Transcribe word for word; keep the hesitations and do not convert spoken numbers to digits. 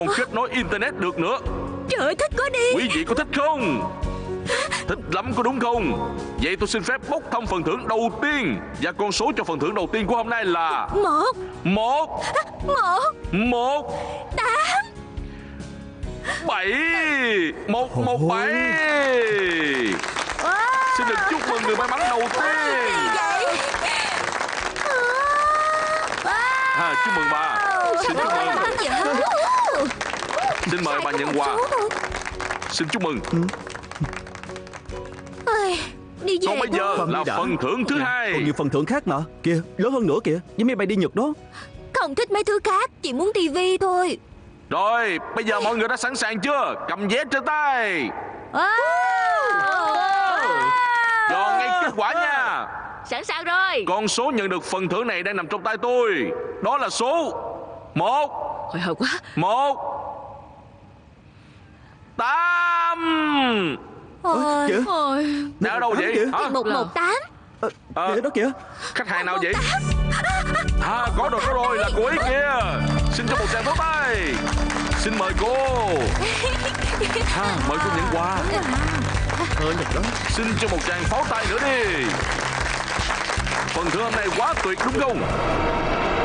còn kết nối internet được nữa. Trời ơi, thích quá đi. Quý vị có thích không? Thích lắm có đúng không? Vậy tôi xin phép bốc thăm phần thưởng đầu tiên. Và con số cho phần thưởng đầu tiên của hôm nay là Một. Một. Một. Một. Tám. Bảy. Một. Một. Bảy. Wow. Xin được chúc mừng người may mắn đầu tiên. Vậy. À, chúc mừng bà. Xin chúc mừng. Xin mời bà nhận quà. Xin chúc mừng. Đi về. Còn bây giờ Khoan là đã. phần thưởng thứ hai. Còn nhiều phần thưởng khác mà. Kìa, lớn hơn nữa kìa. Với máy bay đi Nhật đó. Không thích mấy thứ khác, chỉ muốn tivi thôi. Rồi, bây giờ mọi người đã sẵn sàng chưa? Cầm vé trên tay. Cho ngay kết quả nha. Sẵn sàng rồi. Con số nhận được phần thưởng này đang nằm trong tay tôi. Đó là số Một. Hồi hộp quá. Một. Tám. Ôi, kìa. ôi. Đã ở đâu vậy? kìa. Hả? Một một tám. Ờ, Ờ. kìa đó kìa. Khách hàng nào vậy? À, có rồi, có rồi, là cô ấy kia. Xin cho một tràng pháo tay. Xin mời cô. À, mời cô nhận quà. Ờ, Nhật đó. Xin cho một tràng pháo tay nữa đi. Phần thưởng hôm nay quá tuyệt đúng không?